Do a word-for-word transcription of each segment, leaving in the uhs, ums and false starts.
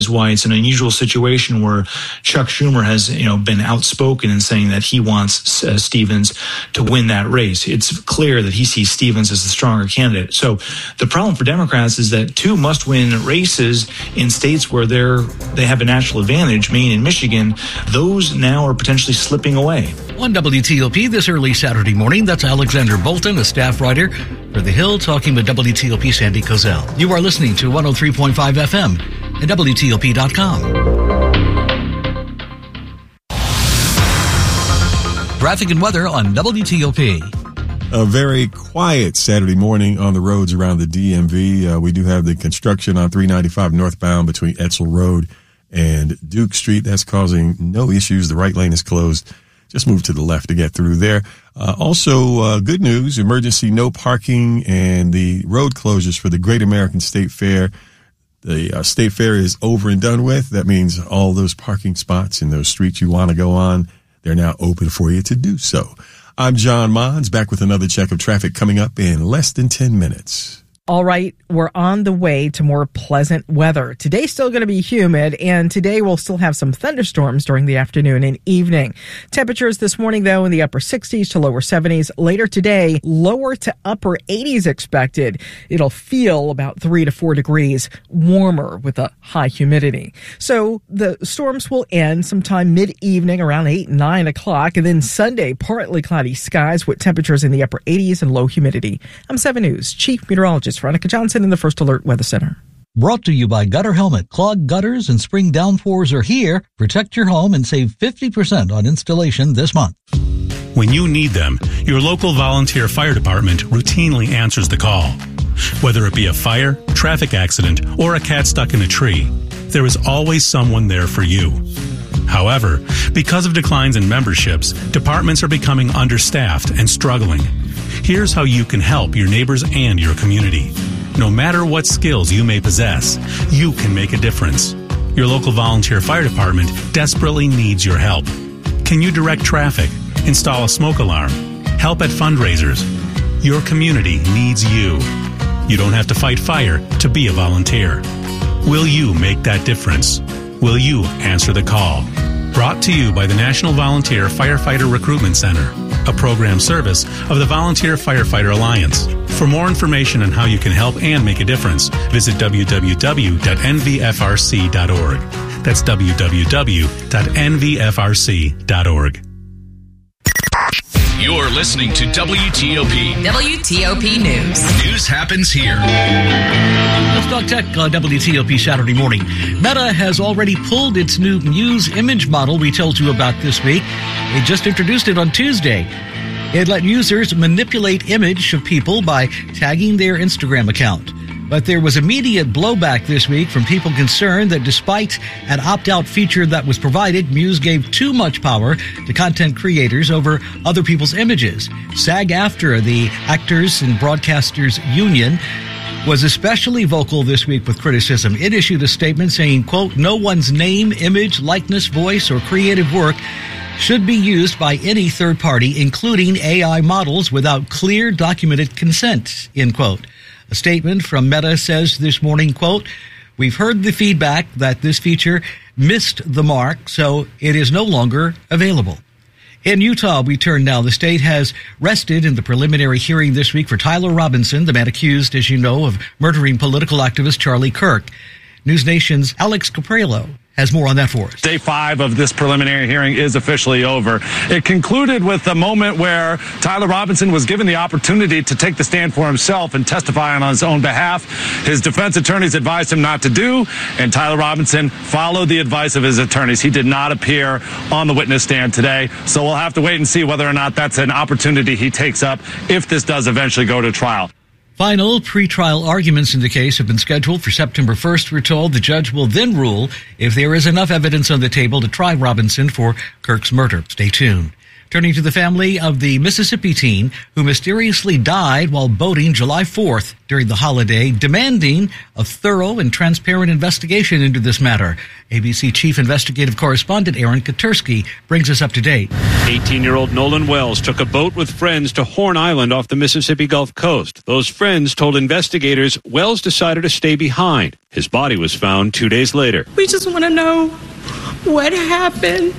is why it's an unusual situation where Chuck Schumer has, you know, been outspoken in saying that he wants uh, Stevens to win that race. It's clear that he sees Stevens as the stronger candidate. So the problem for Democrats is that two must-win races in states where they're they have a natural advantage, Maine and Michigan, those now are potentially slipping away. On W T O P this early Saturday morning, that's Alexander Bolton, a staff writer for The Hill, talking with W T O P Sandy Kozel. You are listening to one oh three point five F M and W T O P dot com. Traffic and weather on W T O P. A very quiet Saturday morning on the roads around the D M V. Uh, we do have the construction on three ninety-five northbound between Etzel Road and Duke Street. That's causing no issues. The right lane is closed. Just move to the left to get through there. Uh, also, uh, good news, emergency no parking and the road closures for the Great American State Fair. The uh, State Fair is over and done with. That means all those parking spots in those streets you want to go on, they're now open for you to do so. I'm John Mons, back with another check of traffic coming up in less than ten minutes. All right, we're on the way to more pleasant weather. Today's still going to be humid, and today we'll still have some thunderstorms during the afternoon and evening. Temperatures this morning, though, in the upper sixties to lower seventies. Later today, lower to upper eighties expected. It'll feel about three to four degrees warmer with a high humidity. So the storms will end sometime mid-evening around eight, nine o'clock, and then Sunday, partly cloudy skies with temperatures in the upper eighties and low humidity. I'm seven News Chief Meteorologist Veronica Johnson in the First Alert Weather Center. Brought to you by Gutter Helmet. Clogged gutters and spring downpours are here. Protect your home and save fifty percent on installation this month. When you need them, your local volunteer fire department routinely answers the call. Whether it be a fire, traffic accident, or a cat stuck in a tree, there is always someone there for you. However, because of declines in memberships, departments are becoming understaffed and struggling. Here's how you can help your neighbors and your community. No matter what skills you may possess, you can make a difference. Your local volunteer fire department desperately needs your help. Can you direct traffic, install a smoke alarm, help at fundraisers? Your community needs you. You don't have to fight fire to be a volunteer. Will you make that difference? Will you answer the call? Brought to you by the National Volunteer Firefighter Recruitment Center, a program service of the Volunteer Firefighter Alliance. For more information on how you can help and make a difference, visit w w w dot n v f r c dot org. That's w w w dot n v f r c dot org. You're listening to W T O P. W T O P News. News happens here. Let's talk tech on W T O P Saturday morning. Meta has already pulled its new Muse image model we told you about this week. It just introduced it on Tuesday. It let users manipulate image of people by tagging their Instagram account. But there was immediate blowback this week from people concerned that despite an opt-out feature that was provided, Muse gave too much power to content creators over other people's images. SAG-AFTRA, the Actors and Broadcasters Union, was especially vocal this week with criticism. It issued a statement saying, quote, "No one's name, image, likeness, voice, or creative work should be used by any third party, including A I models, without clear documented consent," end quote. A statement from Meta says this morning, quote, "We've heard the feedback that this feature missed the mark, so it is no longer available." In Utah, we turn now. The state has rested in the preliminary hearing this week for Tyler Robinson, the man accused, as you know, of murdering political activist Charlie Kirk. News Nation's Alex Caprello has more on that for us. Day five of this preliminary hearing is officially over. It concluded with a moment where Tyler Robinson was given the opportunity to take the stand for himself and testify on his own behalf. His defense attorneys advised him not to do, and Tyler Robinson followed the advice of his attorneys. He did not appear on the witness stand today, so we'll have to wait and see whether or not that's an opportunity he takes up if this does eventually go to trial. Final pretrial arguments in the case have been scheduled for September first, we're told. The judge will then rule if there is enough evidence on the table to try Robinson for Kirk's murder. Stay tuned. Turning to the family of the Mississippi teen who mysteriously died while boating July fourth during the holiday, demanding a thorough and transparent investigation into this matter. A B C Chief Investigative Correspondent Aaron Katersky brings us up to date. eighteen-year-old Nolan Wells took a boat with friends to Horn Island off the Mississippi Gulf Coast. Those friends told investigators Wells decided to stay behind. His body was found two days later. We just want to know what happened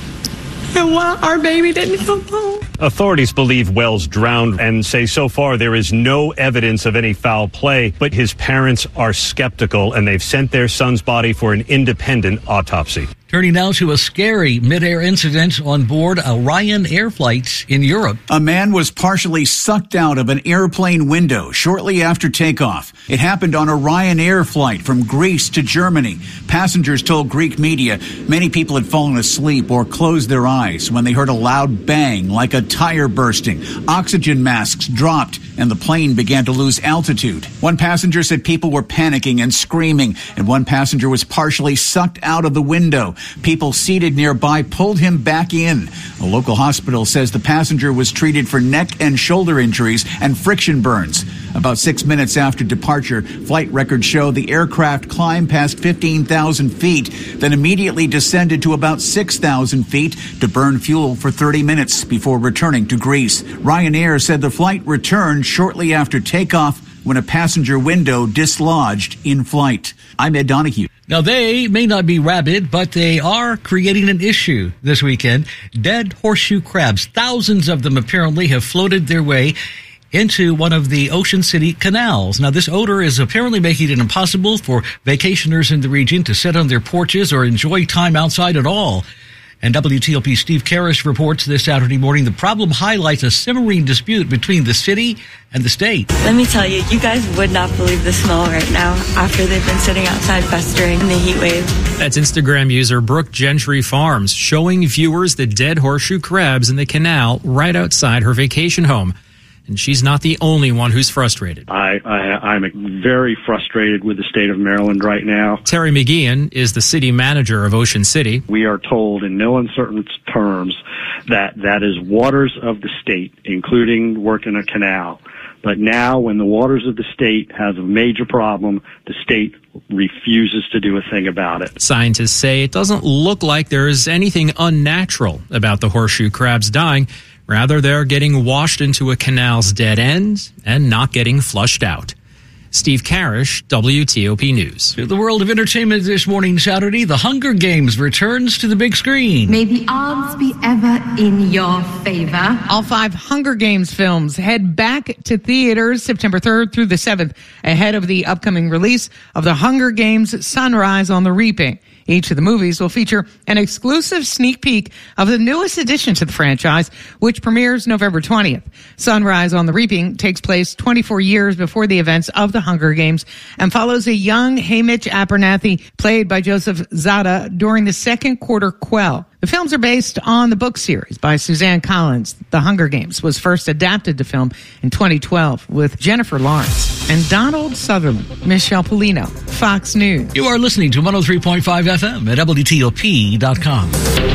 and why our baby didn't come home. Authorities believe Wells drowned and say so far there is no evidence of any foul play, but his parents are skeptical and they've sent their son's body for an independent autopsy. Turning now to a scary mid-air incident on board a Ryanair flight in Europe. A man was partially sucked out of an airplane window shortly after takeoff. It happened on a Ryanair flight from Greece to Germany. Passengers told Greek media many people had fallen asleep or closed their eyes when they heard a loud bang like a tire bursting. Oxygen masks dropped and the plane began to lose altitude. One passenger said people were panicking and screaming, and one passenger was partially sucked out of the window. People seated nearby pulled him back in. A local hospital says the passenger was treated for neck and shoulder injuries and friction burns. About six minutes after departure, flight records show the aircraft climbed past fifteen thousand feet, then immediately descended to about six thousand feet to burn fuel for thirty minutes before returning to Greece. Ryanair said the flight returned shortly after takeoff when a passenger window dislodged in flight. I'm Ed Donahue. Now, they may not be rabid, but they are creating an issue this weekend. Dead horseshoe crabs, thousands of them apparently have floated their way into one of the Ocean City canals. Now, this odor is apparently making it impossible for vacationers in the region to sit on their porches or enjoy time outside at all. And W T O P Steve Karish reports this Saturday morning the problem highlights a simmering dispute between the city and the state. Let me tell you, you guys would not believe the smell right now after they've been sitting outside festering in the heat wave. That's Instagram user Brooke Gentry Farms showing viewers the dead horseshoe crabs in the canal right outside her vacation home. And she's not the only one who's frustrated. I, I, I'm very frustrated with the state of Maryland right now. Terry McGeehan is the city manager of Ocean City. We are told in no uncertain terms that that is waters of the state, including working a canal. But now when the waters of the state have a major problem, the state refuses to do a thing about it. Scientists say it doesn't look like there's anything unnatural about the horseshoe crabs dying. Rather, they're getting washed into a canal's dead end and not getting flushed out. Steve Karish, W T O P News. To the world of entertainment this morning, Saturday, The Hunger Games returns to the big screen. May the odds be ever in your favor. All five Hunger Games films head back to theaters September third through the seventh, ahead of the upcoming release of The Hunger Games: Sunrise on the Reaping. Each of the movies will feature an exclusive sneak peek of the newest addition to the franchise, which premieres November twentieth. Sunrise on the Reaping takes place twenty-four years before the events of the Hunger Games and follows a young Haymitch Abernathy, played by Joseph Zada, during the second quarter quell. The films are based on the book series by Suzanne Collins. The Hunger Games was first adapted to film in twenty twelve with Jennifer Lawrence and Donald Sutherland. Michelle Polino, Fox News. You are listening to one oh three point five F M at W T O P dot com.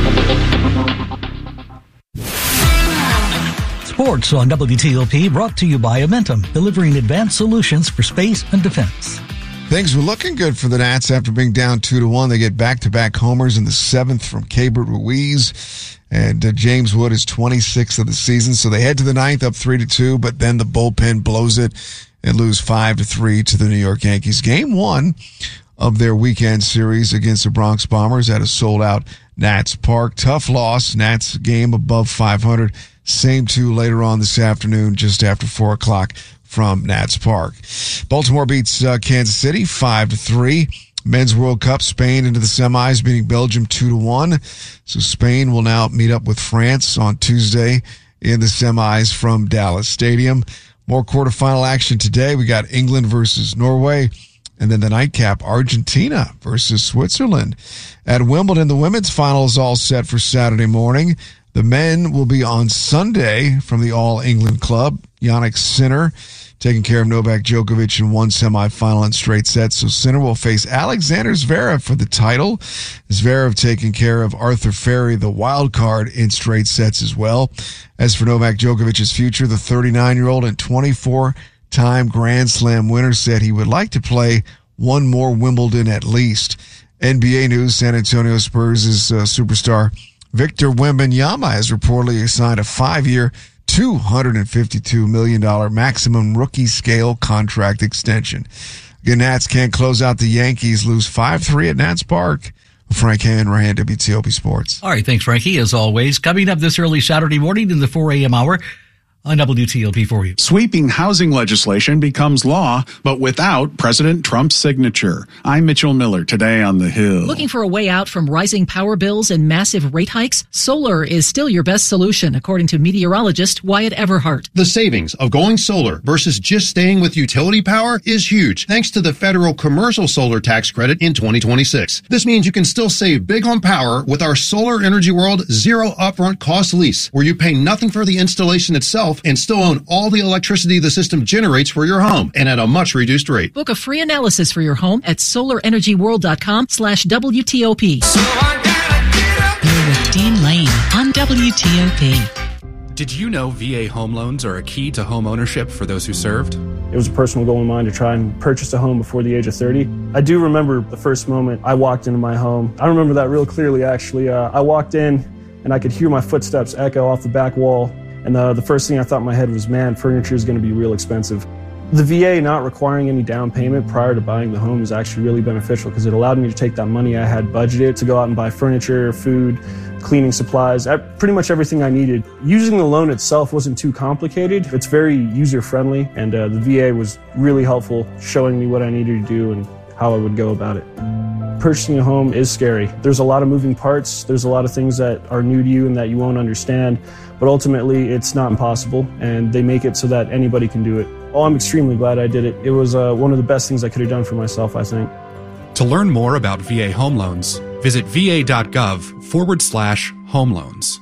Sports on W T O P brought to you by Amentum, delivering advanced solutions for space and defense. Things were looking good for the Nats after being down two to one. They get back-to-back homers in the seventh from Keibert Ruiz, and uh, James Wood is twenty-sixth of the season. So they head to the ninth up three to two, but then the bullpen blows it and lose five to three to the New York Yankees. Game one of their weekend series against the Bronx Bombers at a sold-out Nats Park. Tough loss. Nats game above five hundred. Same two later on this afternoon, just after four o'clock. From Nats Park. Baltimore beats uh, Kansas City five to three. Men's World Cup, Spain into the semis, beating Belgium two to one. So Spain will now meet up with France on Tuesday in the semis from Dallas Stadium. More quarterfinal action today. We got England versus Norway, and then the nightcap, Argentina versus Switzerland. At Wimbledon, the women's final is all set for Saturday morning. The men will be on Sunday from the All England Club. Jannik Sinner, taking care of Novak Djokovic in one semifinal in straight sets. So Sinner will face Alexander Zverev for the title. Zverev taking care of Arthur Ferry, the wild card, in straight sets as well. As for Novak Djokovic's future, the thirty-nine-year-old and twenty-four-time Grand Slam winner said he would like to play one more Wimbledon at least. N B A news, San Antonio Spurs' uh, superstar Victor Wembanyama has reportedly signed a five-year, two hundred fifty-two million dollars maximum rookie scale contract extension. Again, Nats can't close out the Yankees, lose five three at Nats Park. Frank Hanrahan, W T O P Sports. All right, thanks, Frankie, as always. Coming up this early Saturday morning in the four a.m. hour on W T O P for you. Sweeping housing legislation becomes law, but without President Trump's signature. I'm Mitchell Miller, today on The Hill. Looking for a way out from rising power bills and massive rate hikes? Solar is still your best solution, according to meteorologist Wyatt Everhart. The savings of going solar versus just staying with utility power is huge, thanks to the federal commercial solar tax credit in twenty twenty-six. This means you can still save big on power with our Solar Energy World zero upfront cost lease, where you pay nothing for the installation itself and still own all the electricity the system generates for your home, and at a much reduced rate. Book a free analysis for your home at solar energy world dot com slash W T O P. You're with Dean Lane on W T O P. Did you know V A home loans are a key to home ownership for those who served? It was a personal goal of mine to try and purchase a home before the age of thirty. I do remember the first moment I walked into my home. I remember that real clearly, actually. Uh, I walked in and I could hear my footsteps echo off the back wall. And the, the first thing I thought in my head was, man, furniture is going to be real expensive. The V A not requiring any down payment prior to buying the home is actually really beneficial because it allowed me to take that money I had budgeted to go out and buy furniture, food, cleaning supplies, pretty much everything I needed. Using the loan itself wasn't too complicated. It's very user-friendly, and uh, the V A was really helpful, showing me what I needed to do and how I would go about it. Purchasing a home is scary. There's a lot of moving parts. There's a lot of things that are new to you and that you won't understand. But ultimately, it's not impossible, and they make it so that anybody can do it. Oh, I'm extremely glad I did it. It was uh, one of the best things I could have done for myself, I think. To learn more about V A home loans, visit va.gov forward slash home loans.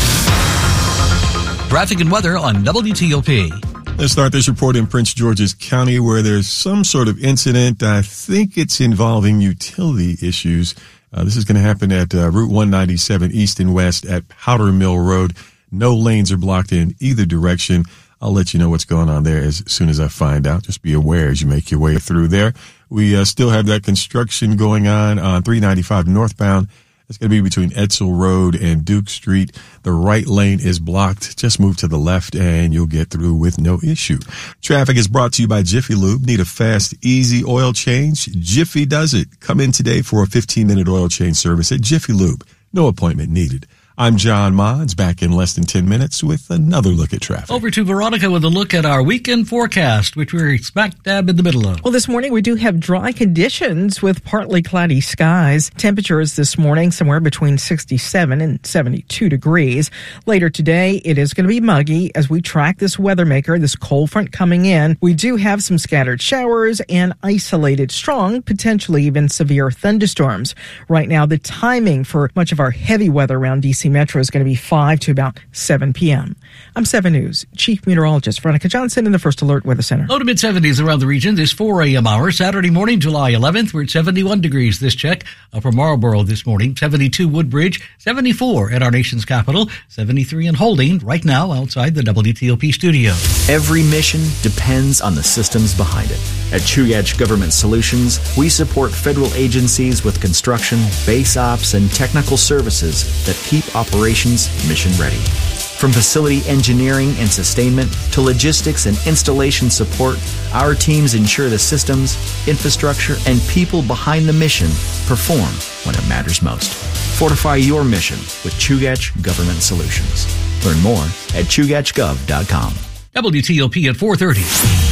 Traffic and weather on W T O P. Let's start this report in Prince George's County where there's some sort of incident. I think it's involving utility issues. Uh, this is going to happen at uh, Route one ninety-seven east and west at Powder Mill Road. No lanes are blocked in either direction. I'll let you know what's going on there as soon as I find out. Just be aware as you make your way through there. We uh, still have that construction going on on three ninety-five northbound. It's going to be between Edsel Road and Duke Street. The right lane is blocked. Just move to the left and you'll get through with no issue. Traffic is brought to you by Jiffy Lube. Need a fast, easy oil change? Jiffy does it. Come in today for a fifteen minute oil change service at Jiffy Lube. No appointment needed. I'm John Mons, back in less than ten minutes with another look at traffic. Over to Veronica with a look at our weekend forecast, which we expect dab in the middle of. Well, this morning we do have dry conditions with partly cloudy skies. Temperatures this morning somewhere between sixty-seven and seventy-two degrees. Later today, it is going to be muggy as we track this weather maker, this cold front coming in. We do have some scattered showers and isolated strong, potentially even severe thunderstorms. Right now, the timing for much of our heavy weather around D C Metro is going to be five to about seven p.m. I'm seven News Chief Meteorologist Veronica Johnson in the First Alert Weather Center. Low to mid seventies around the region this four a.m. hour. Saturday morning, July eleventh, we're at seventy-one degrees this check. Upper Marlboro this morning, seventy-two Woodbridge, seventy-four at our nation's capital, seventy-three in Holding right now outside the W T O P studio. Every mission depends on the systems behind it. At Chugach Government Solutions, we support federal agencies with construction, base ops, and technical services that keep operations mission ready. From facility engineering and sustainment to logistics and installation support, our teams ensure the systems, infrastructure, and people behind the mission perform when it matters most. Fortify your mission with Chugach Government Solutions. Learn more at chugach gov dot com. W T O P at four thirty.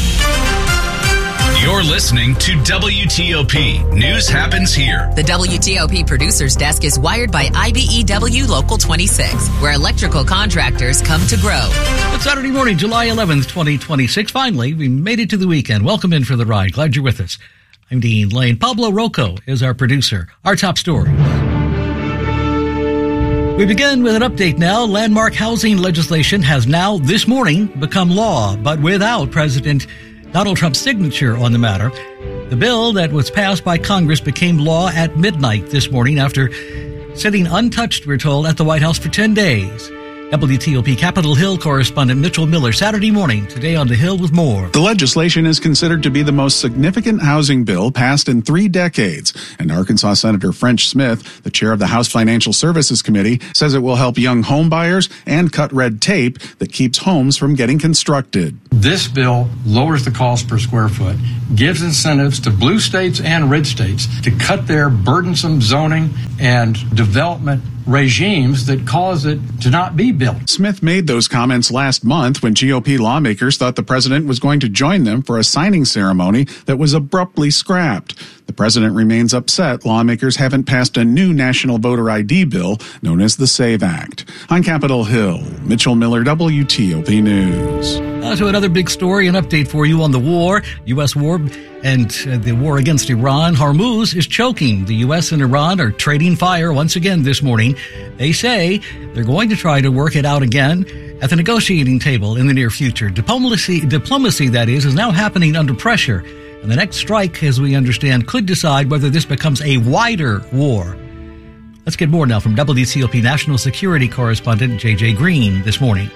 You're listening to W T O P. News happens here. The W T O P producer's desk is wired by I B E W Local twenty-six, where electrical contractors come to grow. It's Saturday morning, July eleventh, twenty twenty-six. Finally, we made it to the weekend. Welcome in for the ride. Glad you're with us. I'm Dean Lane. Pablo Rocco is our producer. Our top story. We begin with an update now. Landmark housing legislation has now, this morning, become law, but without President Donald Trump's signature on the matter. The bill that was passed by Congress became law at midnight this morning after sitting untouched, we're told, at the White House for ten days. W T O P Capitol Hill correspondent Mitchell Miller, Saturday morning, today on the Hill with more. The legislation is considered to be the most significant housing bill passed in three decades. And Arkansas Senator French Smith, the chair of the House Financial Services Committee, says it will help young home buyers and cut red tape that keeps homes from getting constructed. This bill lowers the cost per square foot, gives incentives to blue states and red states to cut their burdensome zoning and development regimes that cause it to not be built. Smith made those comments last month when G O P lawmakers thought the president was going to join them for a signing ceremony that was abruptly scrapped. The president remains upset lawmakers haven't passed a new national voter I D bill known as the SAVE Act. On Capitol Hill, Mitchell Miller, W T O P News. Now to another big story, an update for you on the war, U S war and uh, the war against Iran. Hormuz is choking. The U S and Iran are trading fire once again this morning. They say they're going to try to work it out again at the negotiating table in the near future. Diplomacy, diplomacy that is, is now happening under pressure. And the next strike, as we understand, could decide whether this becomes a wider war. Let's get more now from W T O P National Security Correspondent J J Green this morning.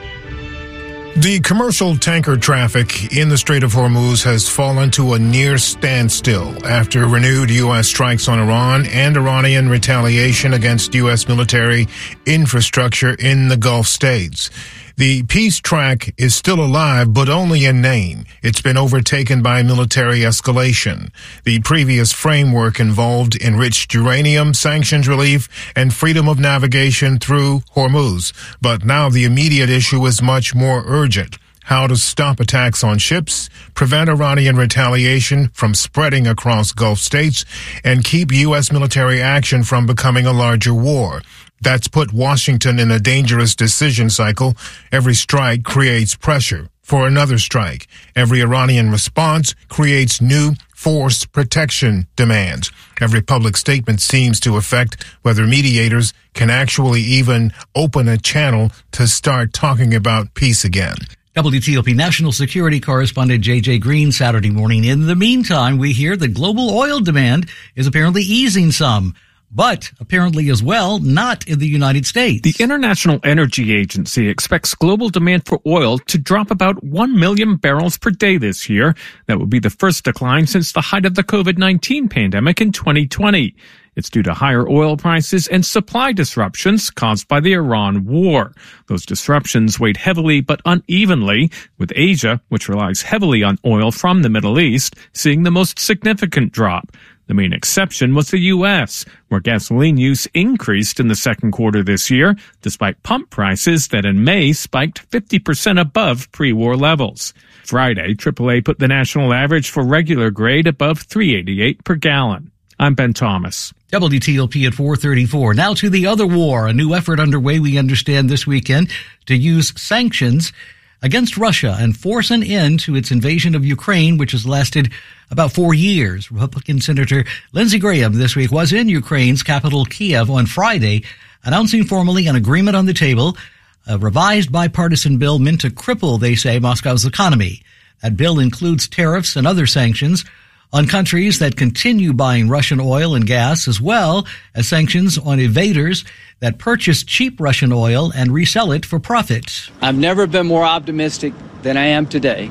The commercial tanker traffic in the Strait of Hormuz has fallen to a near standstill after renewed U S strikes on Iran and Iranian retaliation against U S military infrastructure in the Gulf states. The peace track is still alive, but only in name. It's been overtaken by military escalation. The previous framework involved enriched uranium, sanctions relief, and freedom of navigation through Hormuz. But now the immediate issue is much more urgent. How to stop attacks on ships, prevent Iranian retaliation from spreading across Gulf states, and keep U S military action from becoming a larger war. That's put Washington in a dangerous decision cycle. Every strike creates pressure for another strike. Every Iranian response creates new force protection demands. Every public statement seems to affect whether mediators can actually even open a channel to start talking about peace again. W T O P National Security Correspondent J J Green, Saturday morning. In the meantime, we hear that global oil demand is apparently easing some. But apparently as well, not in the United States. The International Energy Agency expects global demand for oil to drop about one million barrels per day this year. That would be the first decline since the height of the COVID nineteen pandemic in twenty twenty. It's due to higher oil prices and supply disruptions caused by the Iran war. Those disruptions weighed heavily but unevenly, with Asia, which relies heavily on oil from the Middle East, seeing the most significant drop. The main exception was the U S, where gasoline use increased in the second quarter this year, despite pump prices that in May spiked fifty percent above pre-war levels. Friday, triple A put the national average for regular grade above three eighty-eight per gallon. I'm Ben Thomas. W T O P at four thirty-four. Now to the other war, a new effort underway, we understand, this weekend to use sanctions against Russia and force an end to its invasion of Ukraine, which has lasted about four years. Republican Senator Lindsey Graham this week was in Ukraine's capital, Kiev, on Friday, announcing formally an agreement on the table, a revised bipartisan bill meant to cripple, they say, Moscow's economy. That bill includes tariffs and other sanctions on countries that continue buying Russian oil and gas, as well as sanctions on evaders that purchase cheap Russian oil and resell it for profit. I've never been more optimistic than I am today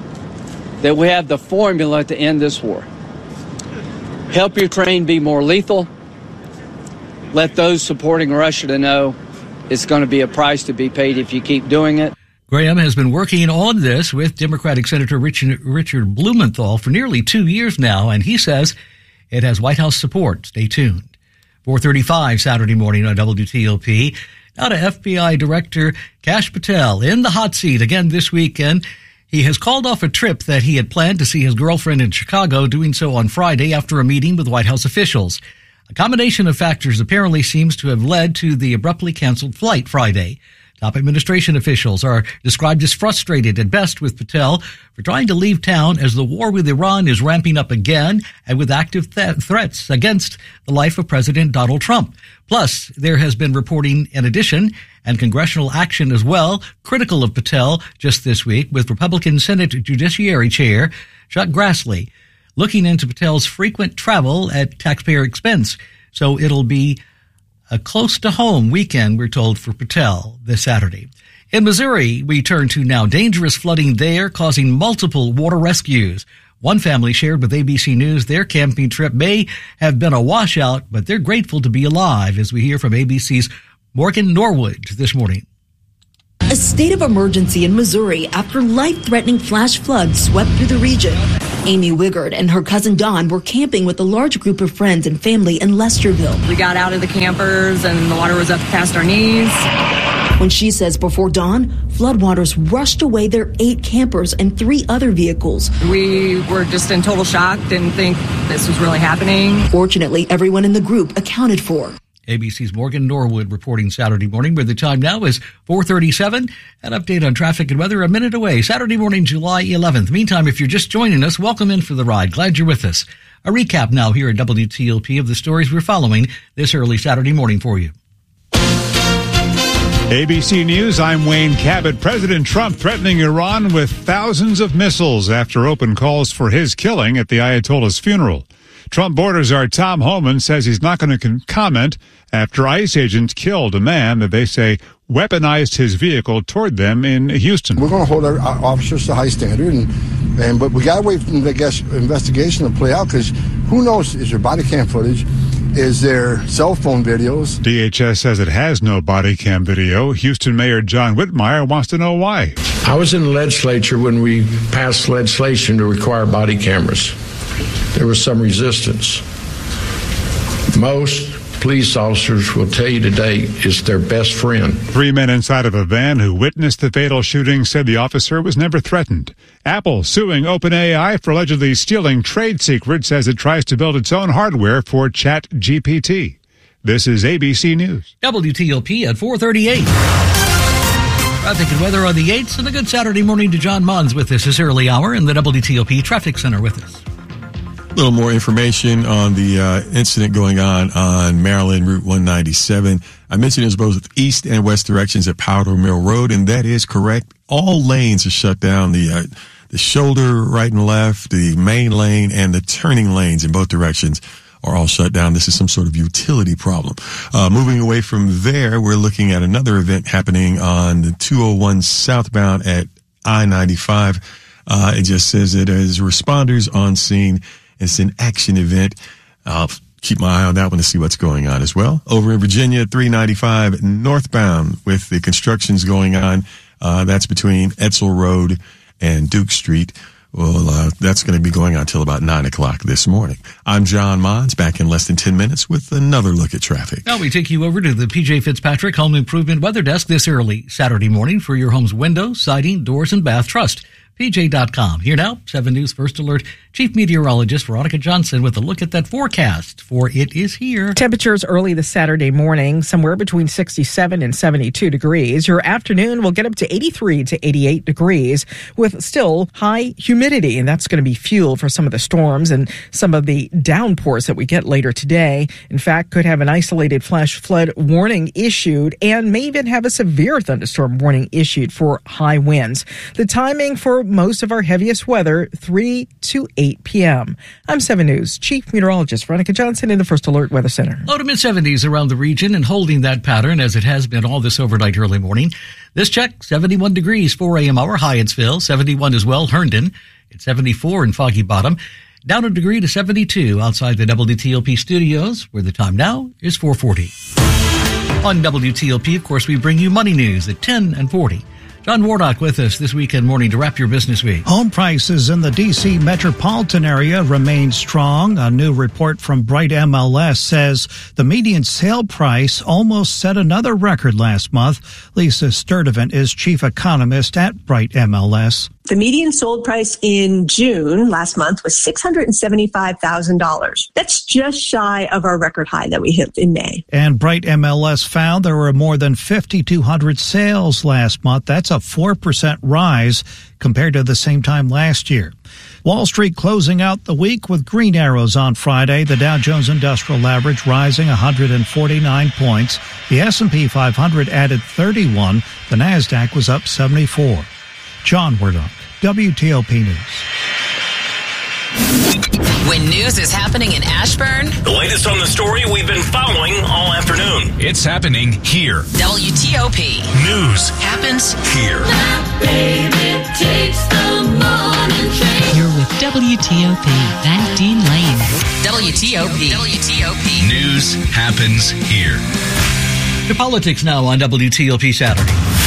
that we have the formula to end this war. Help Ukraine be more lethal. Let those supporting Russia to know it's going to be a price to be paid if you keep doing it. Graham has been working on this with Democratic Senator Richard, Richard Blumenthal for nearly two years now, and he says it has White House support. Stay tuned. four thirty-five Saturday morning on W T O P. Now to F B I Director Kash Patel in the hot seat again this weekend. He has called off a trip that he had planned to see his girlfriend in Chicago, doing so on Friday after a meeting with White House officials. A combination of factors apparently seems to have led to the abruptly canceled flight Friday. Top administration officials are described as frustrated at best with Patel for trying to leave town as the war with Iran is ramping up again and with active th- threats against the life of President Donald Trump. Plus, there has been reporting in addition and congressional action as well critical of Patel just this week, with Republican Senate Judiciary Chair Chuck Grassley looking into Patel's frequent travel at taxpayer expense. So it'll be a close-to-home weekend, we're told, for Patel this Saturday. In Missouri, we turn to now dangerous flooding there, causing multiple water rescues. One family shared with A B C News their camping trip may have been a washout, but they're grateful to be alive, as we hear from A B C's Morgan Norwood this morning. A state of emergency in Missouri after life-threatening flash floods swept through the region. Amy Wigard and her cousin Dawn were camping with a large group of friends and family in Lesterville. We got out of the campers and the water was up past our knees. When she says before dawn, floodwaters rushed away their eight campers and three other vehicles. We were just in total shock, didn't think this was really happening. Fortunately, everyone in the group accounted for. A B C's Morgan Norwood reporting Saturday morning, where the time now is four thirty-seven. An update on traffic and weather a minute away. Saturday morning, July eleventh. Meantime, if you're just joining us, welcome in for the ride. Glad you're with us. A recap now here at W T O P of the stories we're following this early Saturday morning for you. A B C News, I'm Wayne Cabot. President Trump threatening Iran with thousands of missiles after open calls for his killing at the Ayatollah's funeral. Trump borders our Tom Homan says he's not going to comment after ICE agents killed a man that they say weaponized his vehicle toward them in Houston. We're going to hold our officers to high standard, and, and but we got to wait for the investigation to play out, because who knows, is there body cam footage? Is there cell phone videos? D H S says it has no body cam video. Houston Mayor John Whitmire wants to know why. I was in the legislature when we passed legislation to require body cameras. There was some resistance. Most police officers will tell you today it's their best friend. Three men inside of a van who witnessed the fatal shooting said the officer was never threatened. Apple suing OpenAI for allegedly stealing trade secrets as it tries to build its own hardware for Chat G P T. This is A B C News. W T O P at four thirty-eight. Traffic and weather on the eights, and a good Saturday morning to John Mons with us this early hour in the W T O P Traffic Center with us. A little more information on the uh, incident going on on Maryland Route one ninety-seven. I mentioned it's both east and west directions at Powder Mill Road, and that is correct. All lanes are shut down. The uh, the shoulder right and left, the main lane, and the turning lanes in both directions are all shut down. This is some sort of utility problem. Uh, moving away from there, we're looking at another event happening on the two oh one southbound at I ninety-five. Uh, it just says that as responders on scene, it's an action event. I'll keep my eye on that one to see what's going on as well. Over in Virginia, three ninety-five northbound with the constructions going on. Uh, that's between Etzel Road and Duke Street. Well, uh, that's going to be going on till about nine o'clock this morning. I'm John Mons, back in less than ten minutes with another look at traffic. Now we take you over to the P J Fitzpatrick Home Improvement Weather Desk this early Saturday morning for your home's window, siding, doors, and bath trust. P J dot com. Here now, seven News First Alert Chief Meteorologist Veronica Johnson with a look at that forecast, for it is here. Temperatures early this Saturday morning, somewhere between sixty-seven and seventy-two degrees. Your afternoon will get up to eighty-three to eighty-eight degrees with still high humidity, and that's going to be fuel for some of the storms and some of the downpours that we get later today. In fact, could have an isolated flash flood warning issued and may even have a severe thunderstorm warning issued for high winds. The timing for most of our heaviest weather, three to eight p.m. I'm seven News Chief Meteorologist Veronica Johnson in the First Alert Weather Center. Low to mid-seventies around the region and holding that pattern as it has been all this overnight early morning. This check, seventy-one degrees, four a.m. hour, Hyattsville, seventy-one as well, Herndon. It's seventy-four in Foggy Bottom. Down a degree to seventy-two outside the W T O P studios, where the time now is four forty. On W T O P, of course, we bring you money news at ten and forty. John Warnock with us this weekend morning to wrap your business week. Home prices in the D C metropolitan area remain strong. A new report from Bright M L S says the median sale price almost set another record last month. Lisa Sturdivant is chief economist at Bright M L S. The median sold price in June last month was six hundred seventy-five thousand dollars. That's just shy of our record high that we hit in May. And Bright M L S found there were more than fifty-two hundred sales last month. That's a four percent rise compared to the same time last year. Wall Street closing out the week with green arrows on Friday. The Dow Jones Industrial Average rising one hundred forty-nine points. The S and P five hundred added thirty-one. The NASDAQ was up seventy-four. John Werdunk, W T O P News. When news is happening in Ashburn, the latest on the story we've been following all afternoon. It's happening here. W T O P News happens here. My baby takes the morning train. You're with W T O P and Dean Lane. W T O P W T O P News happens here. To politics now on W T O P Saturday.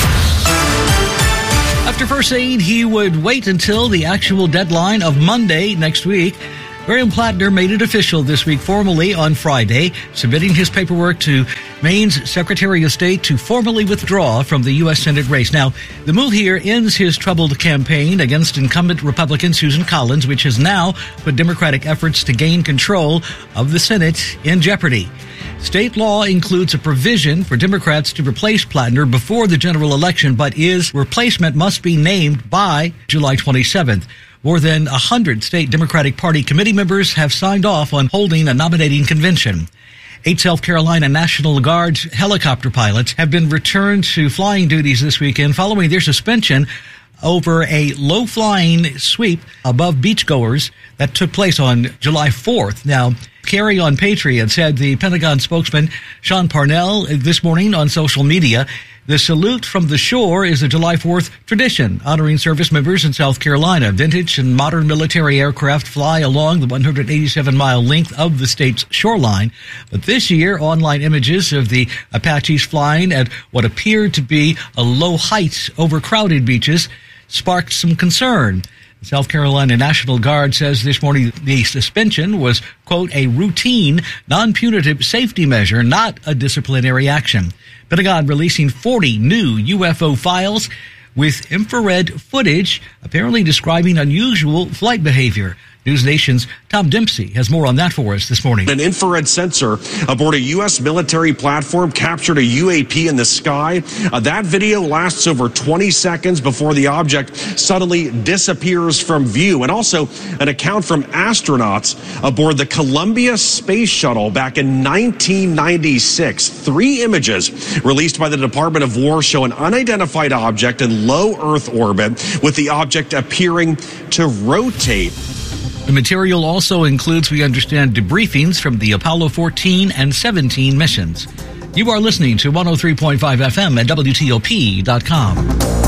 After first saying he would wait until the actual deadline of Monday next week, Graham Plattner made it official this week formally on Friday, submitting his paperwork to Maine's Secretary of State to formally withdraw from the U S Senate race. Now, the move here ends his troubled campaign against incumbent Republican Susan Collins, which has now put Democratic efforts to gain control of the Senate in jeopardy. State law includes a provision for Democrats to replace Plattner before the general election, but his replacement must be named by July twenty-seventh. More than one hundred state Democratic Party committee members have signed off on holding a nominating convention. Eight South Carolina National Guard helicopter pilots have been returned to flying duties this weekend following their suspension over a low-flying sweep above beachgoers that took place on July fourth. Now, Carry on Patriot, said the Pentagon spokesman Sean Parnell this morning on social media. The salute from the shore is a July fourth tradition, honoring service members in South Carolina. Vintage and modern military aircraft fly along the one hundred eighty-seven mile length of the state's shoreline. But this year, online images of the Apaches flying at what appeared to be a low height over crowded beaches sparked some concern. The South Carolina National Guard says this morning the suspension was, quote, a routine, non-punitive safety measure, not a disciplinary action. Pentagon releasing forty new U F O files with infrared footage apparently describing unusual flight behavior. News Nation's Tom Dempsey has more on that for us this morning. An infrared sensor aboard a U S military platform captured a U A P in the sky. Uh, that video lasts over twenty seconds before the object suddenly disappears from view. And also an account from astronauts aboard the Columbia Space Shuttle back in nineteen ninety-six. Three images released by the Department of War show an unidentified object in low Earth orbit, with the object appearing to rotate. The material also includes, we understand, debriefings from the Apollo fourteen and seventeen missions. You are listening to one oh three point five F M at W T O P dot com.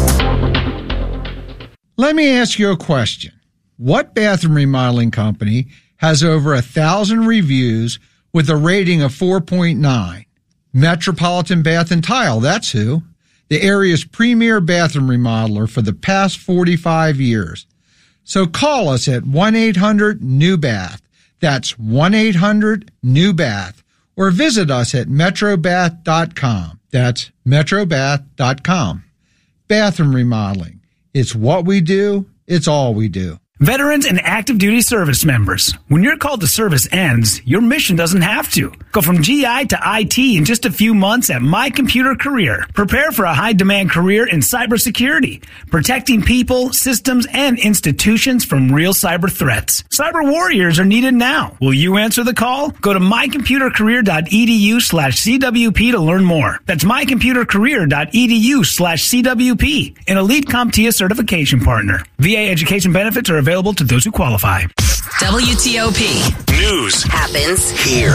Let me ask you a question. What bathroom remodeling company has over a thousand reviews with a rating of four point nine? Metropolitan Bath and Tile, that's who. The area's premier bathroom remodeler for the past forty-five years. So call us at one eight hundred new bath. That's one eight hundred new bath. Or visit us at metro bath dot com. That's metro bath dot com. Bathroom remodeling. It's what we do. It's all we do. Veterans and active duty service members, when your call to service ends, your mission doesn't have to. Go from G I to I T in just a few months at My Computer Career. Prepare for a high-demand career in cybersecurity, protecting people, systems, and institutions from real cyber threats. Cyber warriors are needed now. Will you answer the call? Go to mycomputercareer.edu slash CWP to learn more. That's mycomputercareer.edu slash CWP, an elite CompTIA certification partner. V A education benefits are available to those who qualify. W T O P News happens here.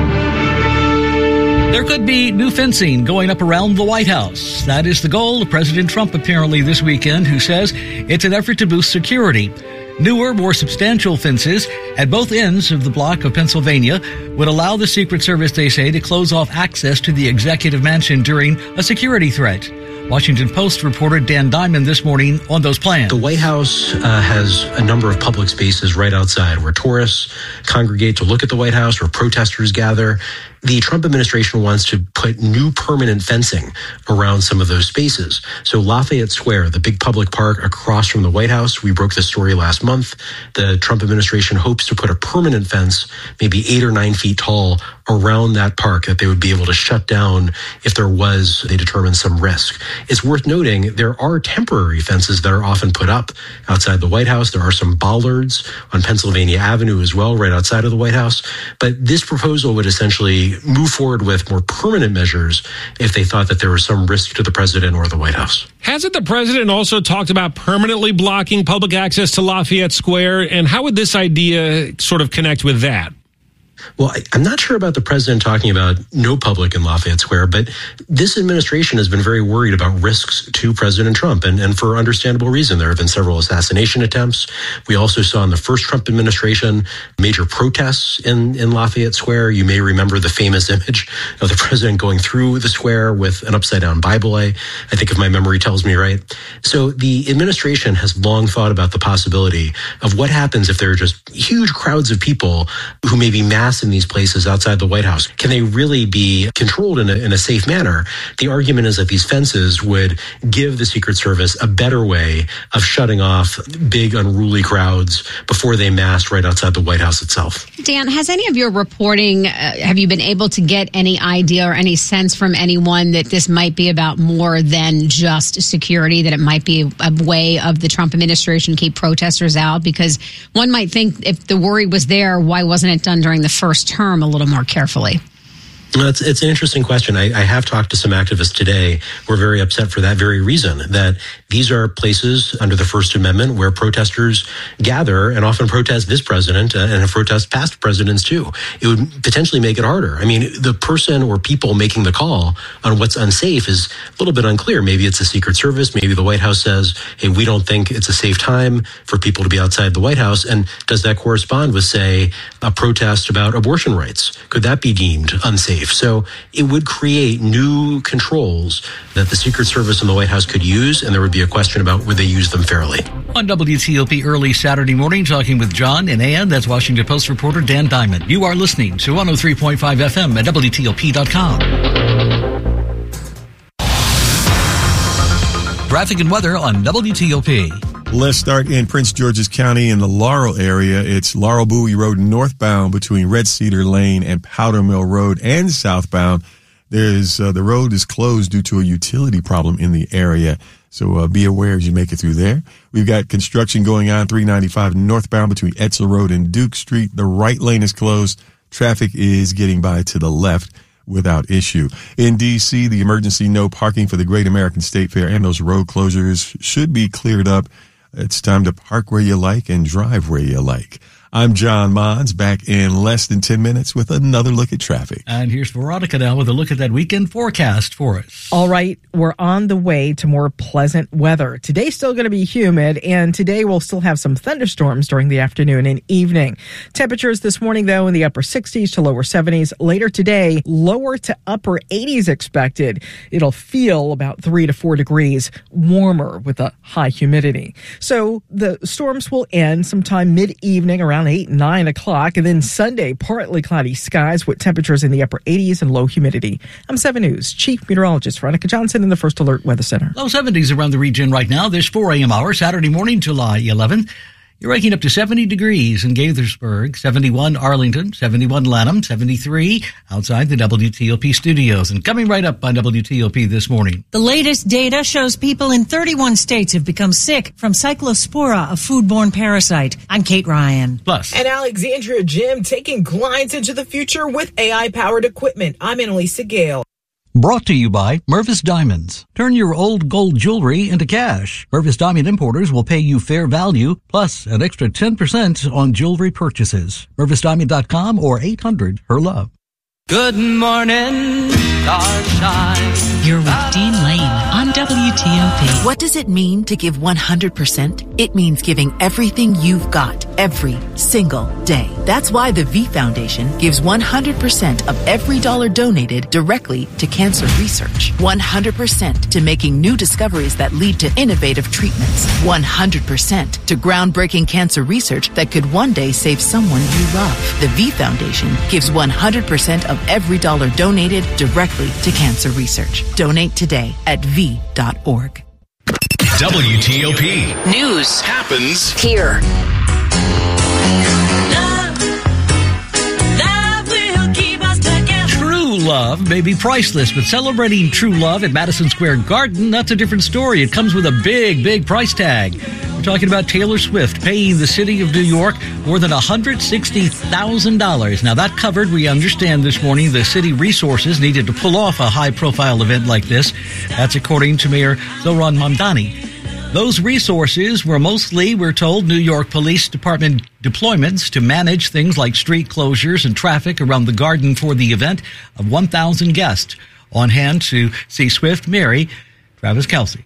There could be new fencing going up around the White House. That is the goal of President Trump apparently this weekend, who says it's an effort to boost security. Newer, more substantial fences at both ends of the block of Pennsylvania would allow the Secret Service, they say, to close off access to the executive mansion during a security threat. Washington Post reporter Dan Diamond this morning on those plans. The White House uh, has a number of public spaces right outside where tourists congregate to look at the White House, where protesters gather. the Trump administration wants to put new permanent fencing around some of those spaces. So Lafayette Square, the big public park across from the White House, we broke this story last month. The Trump administration hopes to put a permanent fence, maybe eight or nine feet tall, around that park that they would be able to shut down if there was, they determine, some risk. It's worth noting there are temporary fences that are often put up outside the White House. There are some bollards on Pennsylvania Avenue as well, right outside of the White House. But this proposal would essentially move forward with more permanent measures if they thought that there was some risk to the president or the White House. Hasn't the president also talked about permanently blocking public access to Lafayette Square? And how would this idea sort of connect with that? Well, I, I'm not sure about the president talking about no public in Lafayette Square, but this administration has been very worried about risks to President Trump, and, and for understandable reason. There have been several assassination attempts. We also saw in the first Trump administration major protests in, in Lafayette Square. You may remember the famous image of the president going through the square with an upside-down Bible, I, I think if my memory tells me right. So the administration has long thought about the possibility of what happens if there are just huge crowds of people who may be mass in these places outside the White House. Can they really be controlled in a, in a safe manner? The argument is that these fences would give the Secret Service a better way of shutting off big, unruly crowds before they massed right outside the White House itself. Dan, has any of your reporting, uh, have you been able to get any idea or any sense from anyone that this might be about more than just security, that it might be a way of the Trump administration keep protesters out? Because one might think if the worry was there, why wasn't it done during the first term a little more carefully? Well, it's, it's an interesting question. I, I have talked to some activists today who are very upset for that very reason, that these are places under the First Amendment where protesters gather and often protest this president and have protest past presidents too. It would potentially make it harder. I mean, the person or people making the call on what's unsafe is a little bit unclear. Maybe it's the Secret Service. Maybe the White House says, hey, we don't think it's a safe time for people to be outside the White House. And does that correspond with, say, a protest about abortion rights? Could that be deemed unsafe? So it would create new controls that the Secret Service and the White House could use, and there would be a question about would they use them fairly. On W T O P early Saturday morning, talking with John and Ann, that's Washington Post reporter Dan Diamond. You are listening to one oh three point five F M at W T O P dot com. Traffic and weather on W T O P. Let's start in Prince George's County in the Laurel area. It's Laurel Bowie Road northbound between Red Cedar Lane and Powder Mill Road, and southbound. There's uh, the road is closed due to a utility problem in the area. So uh, be aware as you make it through there. We've got construction going on three ninety-five northbound between Etzel Road and Duke Street. The right lane is closed. Traffic is getting by to the left without issue. In D C, the emergency no parking for the Great American State Fair and those road closures should be cleared up. It's time to park where you like and drive where you like. I'm John Mons, back in less than ten minutes with another look at traffic. And here's Veronica now with a look at that weekend forecast for us. All right, we're on the way to more pleasant weather. Today's still going to be humid, and today we'll still have some thunderstorms during the afternoon and evening. Temperatures this morning, though, in the upper sixties to lower seventies. Later today, lower to upper eighties expected. It'll feel about three to four degrees warmer with a high humidity. So the storms will end sometime mid-evening around eight, nine o'clock. And then Sunday, partly cloudy skies with temperatures in the upper eighties and low humidity. I'm seven News Chief Meteorologist Veronica Johnson in the First Alert Weather Center. Low seventies around the region right now. This four a.m. hour, Saturday morning, July eleventh. You're waking up to seventy degrees in Gaithersburg, seventy-one Arlington, seventy-one Lanham, seventy-three outside the W T O P studios. And coming right up on W T O P this morning. The latest data shows people in thirty-one states have become sick from Cyclospora, a foodborne parasite. I'm Kate Ryan. Plus. And Alexandria Gym taking clients into the future with A I-powered equipment. I'm Annalisa Gale. Brought to you by Mervis Diamonds. Turn your old gold jewelry into cash. Mervis Diamond Importers will pay you fair value, plus an extra ten percent on jewelry purchases. Mervis Diamond dot com or eight hundred her love. Good morning, starshine. You're with Dean Lane on W T O P. What does it mean to give one hundred percent? It means giving everything you've got. every single day. That's why the V Foundation gives one hundred percent of every dollar donated directly to cancer research. one hundred percent to making new discoveries that lead to innovative treatments. one hundred percent to groundbreaking cancer research that could one day save someone you love. The V Foundation gives one hundred percent of every dollar donated directly to cancer research. Donate today at v dot org. W T O P. News happens here. True love may be priceless, but celebrating true love at Madison Square Garden, that's a different story. It comes with a big, big price tag. We're talking about Taylor Swift paying the city of New York more than one hundred sixty thousand dollars. Now, that covered, we understand this morning, the city resources needed to pull off a high-profile event like this. That's according to Mayor Zohran Mamdani. Those resources were mostly, we're told, New York Police Department deployments to manage things like street closures and traffic around the garden for the event of one thousand guests. On hand to see Swift marry Travis Kelce.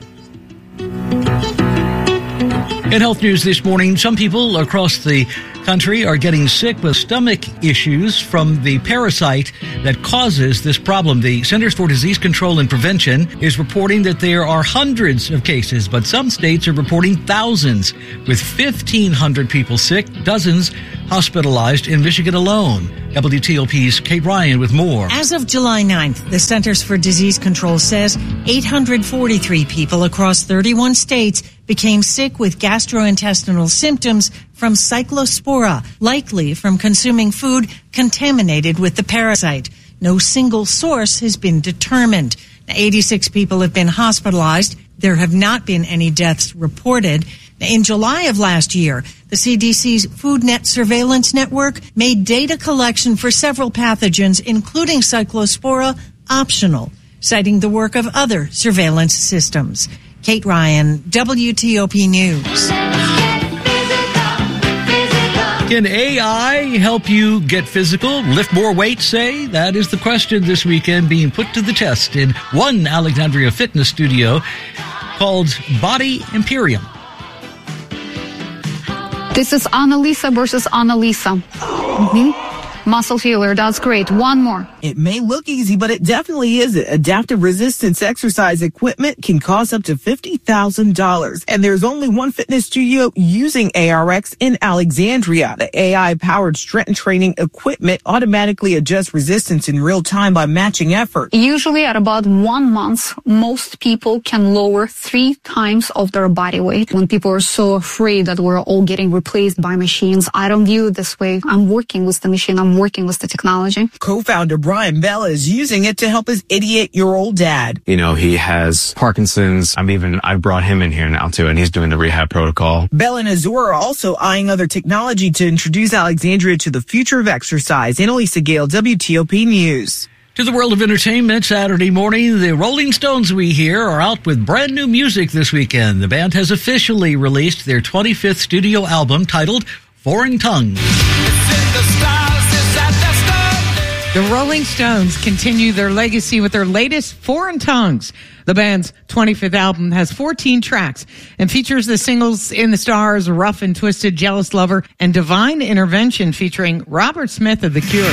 In health news this morning, some people across the country are getting sick with stomach issues from the parasite that causes this problem. The Centers for Disease Control and Prevention is reporting that there are hundreds of cases, but some states are reporting thousands, with fifteen hundred people sick, dozens hospitalized in Michigan alone. W T O P's Kate Ryan with more. As of July ninth, the Centers for Disease Control says eight hundred forty-three people across thirty-one states became sick with gastrointestinal symptoms from cyclospora, likely from consuming food contaminated with the parasite. No single source has been determined. eighty-six people have been hospitalized. There have not been any deaths reported. In July of last year, the C D C's FoodNet surveillance network made data collection for several pathogens, including cyclospora, optional, citing the work of other surveillance systems. Kate Ryan, W T O P News. Can A I help you get physical, lift more weight, say? That is the question this weekend being put to the test in one Alexandria fitness studio called Body Imperium. This is Annalisa versus Annalisa. Mm-hmm. Muscle Healer, that's great. One more. It may look easy, but it definitely isn't. Adaptive resistance exercise equipment can cost up to fifty thousand dollars. And there's only one fitness studio using A R X in Alexandria. The A I-powered strength training equipment automatically adjusts resistance in real time by matching effort. Usually at about one month, most people can lower three times of their body weight. When people are so afraid that we're all getting replaced by machines, I don't view it this way. I'm working with the machine. I'm working with the technology. Co-founder Brian Bella is using it to help his eighty-eight-year-old dad. You know, he has Parkinson's. I'm even, I brought him in here now too, and he's doing the rehab protocol. Bella and Azura are also eyeing other technology to introduce Alexandria to the future of exercise. Annalisa Gale, W T O P News. To the world of entertainment, Saturday morning, the Rolling Stones we hear are out with brand new music this weekend. The band has officially released their twenty-fifth studio album titled Foreign Tongues. The Rolling Stones continue their legacy with their latest Foreign Tongues. The band's twenty-fifth album has fourteen tracks and features the singles In the Stars, Rough and Twisted, Jealous Lover, and Divine Intervention featuring Robert Smith of The Cure.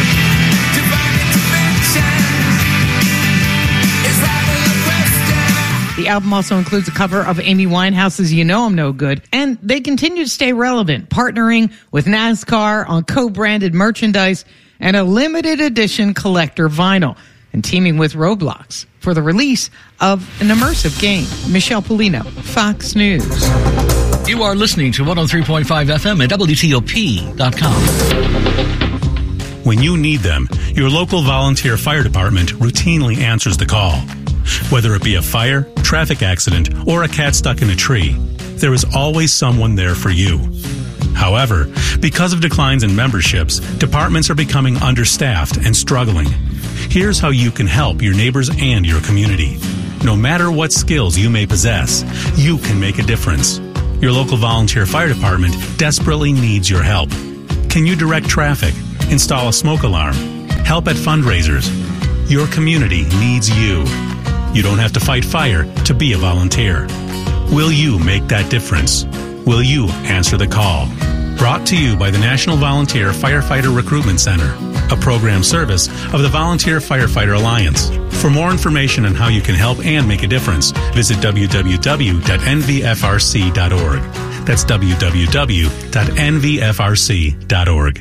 The album also includes a cover of Amy Winehouse's You Know I'm No Good, and they continue to stay relevant, partnering with NASCAR on co-branded merchandise and a limited edition collector vinyl, and teaming with Roblox for the release of an immersive game. Michelle Polino, Fox News. You are listening to one oh three point five F M at W T O P dot com. When you need them, your local volunteer fire department routinely answers the call. Whether it be a fire, traffic accident, or a cat stuck in a tree, there is always someone there for you. However, because of declines in memberships, departments are becoming understaffed and struggling. Here's how you can help your neighbors and your community. No matter what skills you may possess, you can make a difference. Your local volunteer fire department desperately needs your help. Can you direct traffic, install a smoke alarm, help at fundraisers? Your community needs you. You don't have to fight fire to be a volunteer. Will you make that difference? Will you answer the call? Brought to you by the National Volunteer Firefighter Recruitment Center, a program service of the Volunteer Firefighter Alliance. For more information on how you can help and make a difference, visit w w w dot n v f r c dot org. That's w w w dot n v f r c dot org.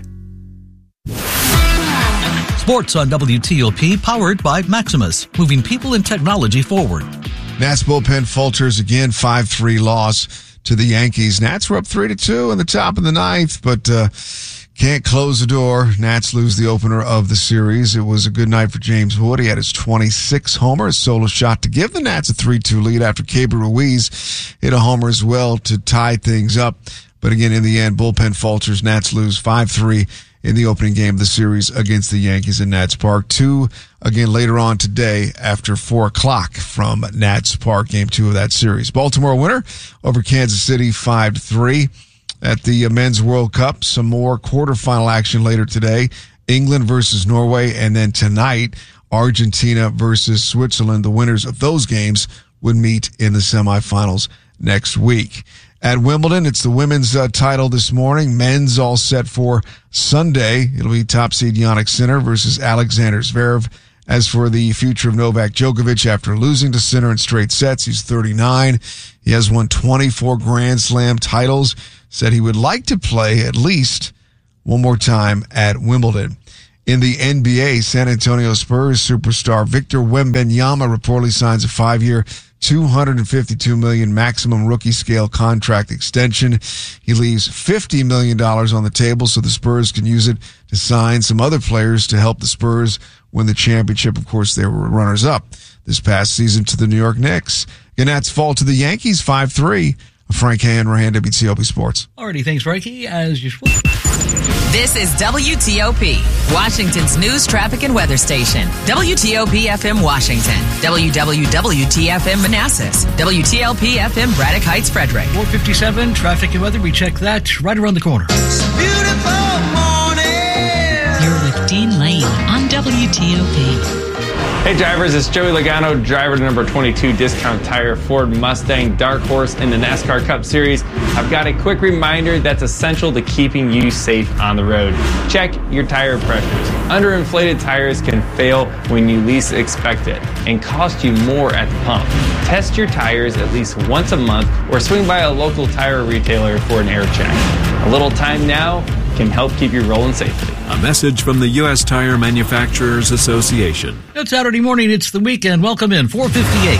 Sports on W T O P, powered by Maximus, moving people and technology forward. Nats bullpen falters again, five three loss to the Yankees. Nats were up three to two in the top of the ninth, but uh, can't close the door. Nats lose the opener of the series. It was a good night for James Wood. He had his twenty-sixth homer, a solo shot to give the Nats a three two lead after Keibert Ruiz hit a homer as well to tie things up. But again, in the end, bullpen falters. Nats lose five three in the opening game of the series against the Yankees in Nats Park. Two again later on today after four o'clock from Nats Park, game two of that series. Baltimore winner over Kansas City five to three at the Men's World Cup. Some more quarterfinal action later today. England versus Norway, and then tonight, Argentina versus Switzerland. The winners of those games would meet in the semifinals next week. At Wimbledon, it's the women's uh, title this morning. Men's all set for Sunday. It'll be top seed Jannik Sinner versus Alexander Zverev. As for the future of Novak Djokovic, after losing to Sinner in straight sets, he's thirty-nine. He has won twenty-four Grand Slam titles. Said he would like to play at least one more time at Wimbledon. In the N B A, San Antonio Spurs superstar Victor Wembanyama reportedly signs a five-year, two hundred fifty-two million dollars maximum rookie scale contract extension. He leaves fifty million dollars on the table so the Spurs can use it to sign some other players to help the Spurs win the championship. Of course, they were runners-up this past season to the New York Knicks. Ganats fall to the Yankees five three. Frank Hanrahan, W T O P Sports. Alrighty, thanks, Frankie, as usual. This is W T O P, Washington's news, traffic, and weather station. W T O P F M Washington, W W W T F M Manassas, W T L P F M Braddock Heights, Frederick. four fifty-seven, traffic and weather. We check that right around the corner. Beautiful morning. You're with Dean Lane on W T O P. Hey drivers, it's Joey Logano, driver to number twenty-two Discount Tire Ford Mustang Dark Horse in the NASCAR Cup Series. I've got a quick reminder that's essential to keeping you safe on the road. Check your tire pressures. Underinflated tires can fail when you least expect it and cost you more at the pump. Test your tires at least once a month or swing by a local tire retailer for an air check. A little time now can help keep you rolling safely. A message from the U S Tire Manufacturers Association. It's Saturday morning. It's the weekend. Welcome in. four fifty-eight.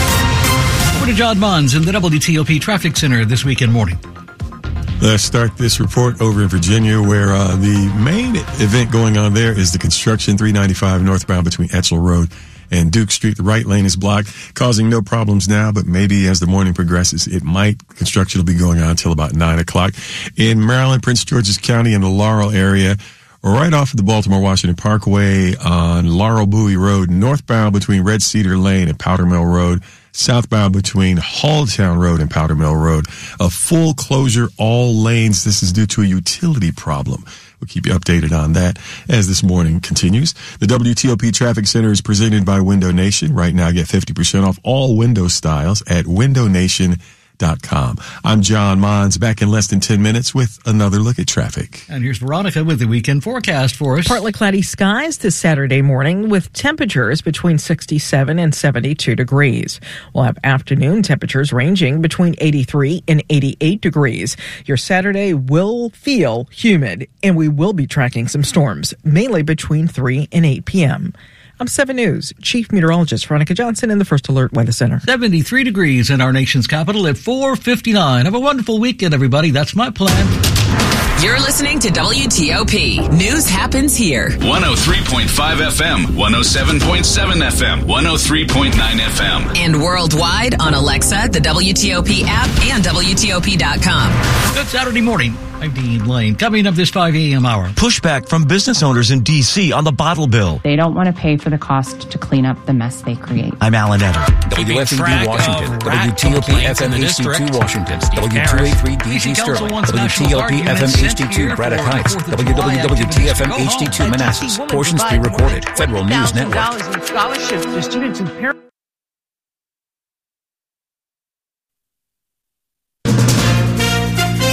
Over to John Mons in the W T O P Traffic Center this weekend morning. Let's start this report over in Virginia, where uh, the main event going on there is the construction three ninety-five northbound between Etzel Road and Duke Street. The right lane is blocked, causing no problems now, but maybe as the morning progresses, it might. Construction will be going on until about nine o'clock. In Maryland, Prince George's County in the Laurel area, right off of the Baltimore-Washington Parkway on Laurel Bowie Road, northbound between Red Cedar Lane and Powder Mill Road, southbound between Halltown Road and Powder Mill Road. A full closure, all lanes. This is due to a utility problem. We'll keep you updated on that as this morning continues. The W T O P Traffic Center is presented by Window Nation. Right now, get fifty percent off all window styles at window nation dot com. I'm John Mons, back in less than ten minutes with another look at traffic. And here's Veronica with the weekend forecast for us. Partly cloudy skies this Saturday morning with temperatures between sixty-seven and seventy-two degrees. We'll have afternoon temperatures ranging between eighty-three and eighty-eight degrees. Your Saturday will feel humid, and we will be tracking some storms, mainly between three and eight p.m. I'm seven News Chief Meteorologist Veronica Johnson in the First Alert Weather Center. seventy-three degrees in our nation's capital at four fifty-nine. Have a wonderful weekend, everybody. That's my plan. You're listening to W T O P. News happens here. one oh three point five F M, one oh seven point seven F M, one oh three point nine F M. And worldwide on Alexa, the W T O P app, and W T O P dot com. Good Saturday morning. I'm Dean Lane. Coming up this five a.m. hour. Pushback from business owners in D C on the bottle bill. They don't want to pay for the cost to clean up the mess they create. I'm Alan Eder. W F E D Washington, W T O P F M H D two Washington, W two eighty-three D G Sterling, W T O P F M H D two Braddock Heights, W W W T F M H D two Manassas. Portions pre-recorded. Federal News Network. In scholarships to students and parents.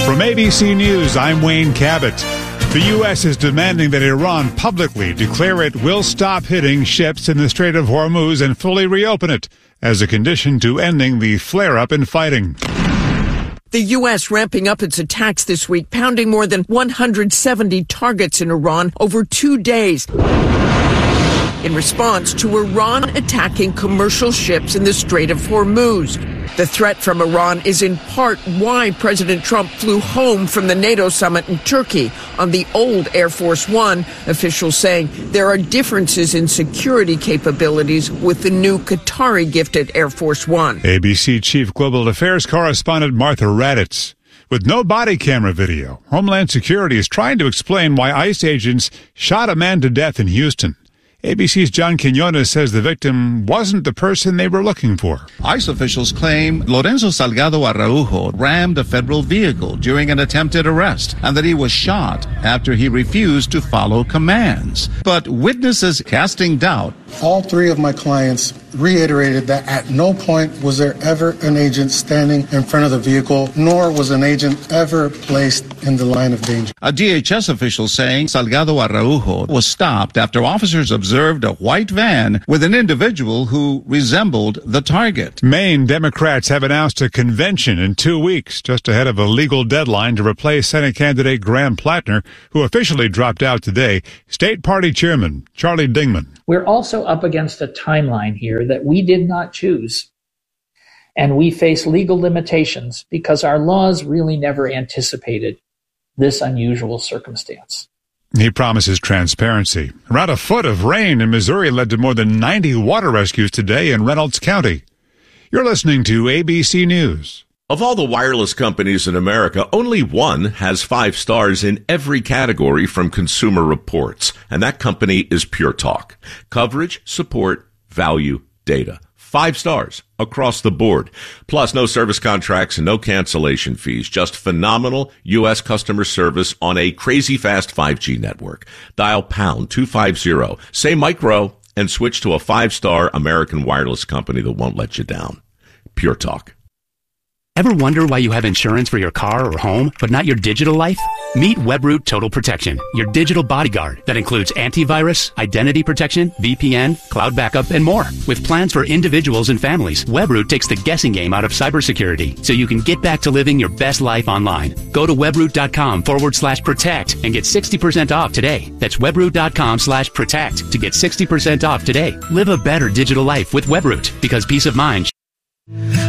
From A B C News, I'm Wayne Cabot. The U S is demanding that Iran publicly declare it will stop hitting ships in the Strait of Hormuz and fully reopen it as a condition to ending the flare-up in fighting. The U S ramping up its attacks this week, pounding more than one hundred seventy targets in Iran over two days in response to Iran attacking commercial ships in the Strait of Hormuz. The threat from Iran is in part why President Trump flew home from the NATO summit in Turkey on the old Air Force One, officials saying there are differences in security capabilities with the new Qatari-gifted Air Force One. A B C Chief Global Affairs correspondent Martha Raddatz. With no body camera video, Homeland Security is trying to explain why ICE agents shot a man to death in Houston. A B C's John Quinones says the victim wasn't the person they were looking for. ICE officials claim Lorenzo Salgado Araujo rammed a federal vehicle during an attempted arrest and that he was shot after he refused to follow commands. But witnesses casting doubt. All three of my clients reiterated that at no point was there ever an agent standing in front of the vehicle, nor was an agent ever placed in the line of danger. A D H S official saying Salgado Araujo was stopped after officers observed a white van with an individual who resembled the target. Maine Democrats have announced a convention in two weeks, just ahead of a legal deadline to replace Senate candidate Graham Plattner, who officially dropped out today. State Party Chairman Charlie Dingman. We're also up against a timeline here that we did not choose. And we face legal limitations because our laws really never anticipated this unusual circumstance. He promises transparency. Around a foot of rain in Missouri led to more than ninety water rescues today in Reynolds County. You're listening to A B C News. Of all the wireless companies in America, only one has five stars in every category from Consumer Reports, and that company is Pure Talk. Coverage, support, value, data. Five stars across the board. Plus, no service contracts and no cancellation fees. Just phenomenal U S customer service on a crazy fast five G network. Dial pound two fifty, say micro, and switch to a five-star American wireless company that won't let you down. Pure Talk. Ever wonder why you have insurance for your car or home, but not your digital life? Meet Webroot Total Protection, your digital bodyguard that includes antivirus, identity protection, V P N, cloud backup, and more. With plans for individuals and families, Webroot takes the guessing game out of cybersecurity so you can get back to living your best life online. Go to webroot.com forward slash protect and get sixty percent off today. That's webroot.com slash protect to get sixty percent off today. Live a better digital life with Webroot because peace of mind